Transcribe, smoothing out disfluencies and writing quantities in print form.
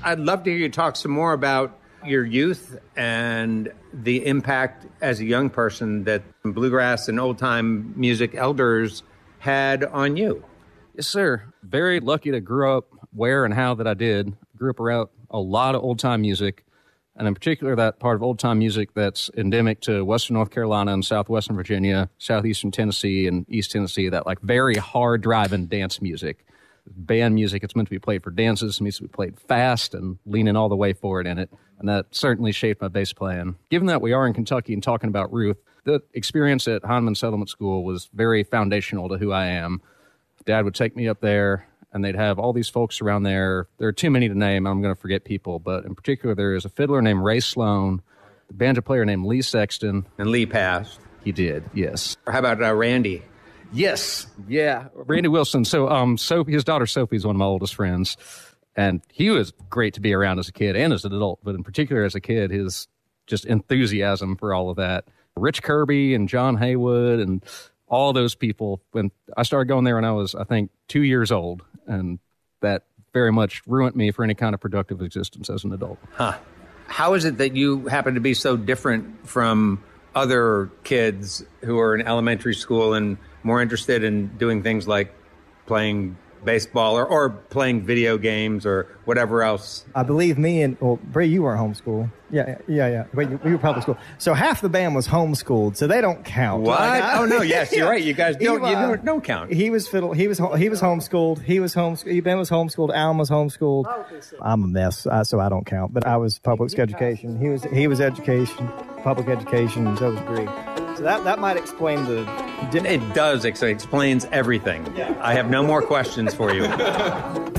I'd love to hear you talk some more about your youth and the impact as a young person that bluegrass and old-time music elders had on you. Yes, sir. Very lucky to grow up where and how that I did. Grew up around a lot of old-time music, and in particular that part of old-time music that's endemic to western North Carolina and southwestern Virginia, southeastern Tennessee, and East Tennessee, that like very hard-driving dance music. Band music, it's meant to be played for dances, it needs to be played fast and leaning all the way forward in it, and that certainly shaped my bass playing. Given that we are in Kentucky and talking about Ruth, the experience at Heinemann Settlement School was very foundational to who I am. Dad would take me up there, and they'd have all these folks around there. There are too many to name. I'm going to forget people, but in particular, there is a fiddler named Ray Sloan, the banjo player named Lee Sexton. And Lee passed. He did, yes. How about Randy? Yes, yeah, Randy Wilson. So, his daughter Sophie is one of my oldest friends, and he was great to be around as a kid and as an adult, but in particular as a kid, his just enthusiasm for all of that. Rich Kirby and John Haywood and all those people. When I started going there when I was, I think, 2 years old, and that very much ruined me for any kind of productive existence as an adult. Huh. How is it that you happen to be so different from other kids who are in elementary school and more interested in doing things like playing baseball or playing video games or whatever else? I believe Bree, you weren't homeschooled. Yeah. But you were public school. So half the band was homeschooled, so they don't count. What? Oh no, yes, you're right. You guys don't count. He was homeschooled. Ben was homeschooled. Alma was homeschooled. I'm a mess, so I don't count. But I was public education. He was education, public education, and so was Bree. So that might explain It does. It explains everything. Yeah. I have no more questions for you.